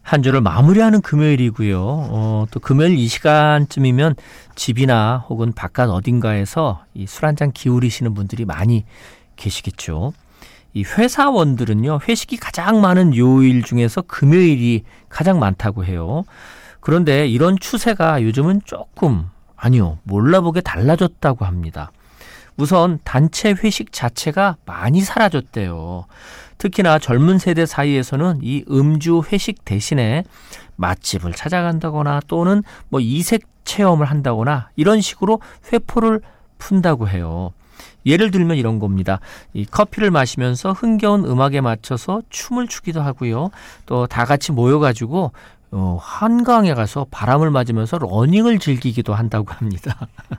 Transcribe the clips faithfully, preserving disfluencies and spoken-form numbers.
한 주를 마무리하는 금요일이고요. 어, 또 금요일 이 시간쯤이면 집이나 혹은 바깥 어딘가에서 이 술 한잔 기울이시는 분들이 많이 계시겠죠. 이 회사원들은요, 회식이 가장 많은 요일 중에서 금요일이 가장 많다고 해요. 그런데 이런 추세가 요즘은 조금, 아니요, 몰라보게 달라졌다고 합니다. 우선 단체 회식 자체가 많이 사라졌대요. 특히나 젊은 세대 사이에서는 이 음주 회식 대신에 맛집을 찾아간다거나 또는 뭐 이색 체험을 한다거나 이런 식으로 회포를 푼다고 해요. 예를 들면 이런 겁니다. 이 커피를 마시면서 흥겨운 음악에 맞춰서 춤을 추기도 하고요. 또 다 같이 모여가지고 어, 한강에 가서 바람을 맞으면서 러닝을 즐기기도 한다고 합니다.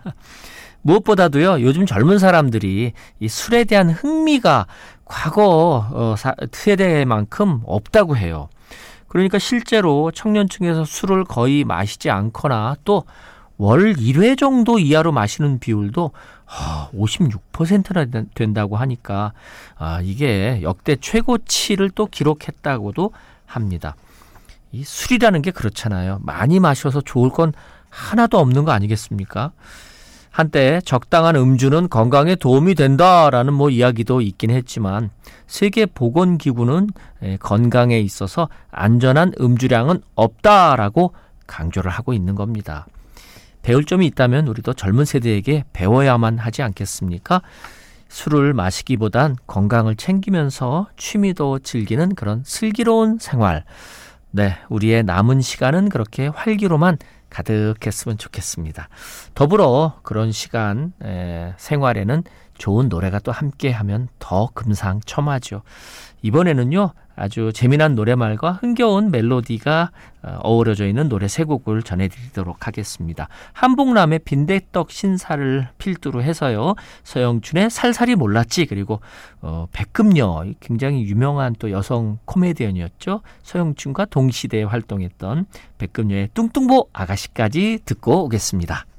무엇보다도요, 요즘 젊은 사람들이 이 술에 대한 흥미가 과거 어, 사, 세대만큼 없다고 해요. 그러니까 실제로 청년층에서 술을 거의 마시지 않거나 또 월 일 회 정도 이하로 마시는 비율도 오십육 퍼센트나 된다고 하니까 아, 이게 역대 최고치를 또 기록했다고도 합니다. 이 술이라는 게 그렇잖아요. 많이 마셔서 좋을 건 하나도 없는 거 아니겠습니까? 한때 적당한 음주는 건강에 도움이 된다라는 뭐 이야기도 있긴 했지만 세계보건기구는 건강에 있어서 안전한 음주량은 없다라고 강조를 하고 있는 겁니다. 배울 점이 있다면 우리도 젊은 세대에게 배워야만 하지 않겠습니까? 술을 마시기보단 건강을 챙기면서 취미도 즐기는 그런 슬기로운 생활. 네, 우리의 남은 시간은 그렇게 활기로만 가득했으면 좋겠습니다. 더불어 그런 시간 에, 생활에는 좋은 노래가 또 함께하면 더 금상첨화죠. 이번에는요, 아주 재미난 노래말과 흥겨운 멜로디가 어우러져 있는 노래 세 곡을 전해드리도록 하겠습니다. 한복남의 빈대떡 신사를 필두로 해서요, 서영춘의 살살이 몰랐지, 그리고 어, 백금녀, 굉장히 유명한 또 여성 코미디언이었죠. 서영춘과 동시대에 활동했던 백금녀의 뚱뚱보 아가씨까지 듣고 오겠습니다.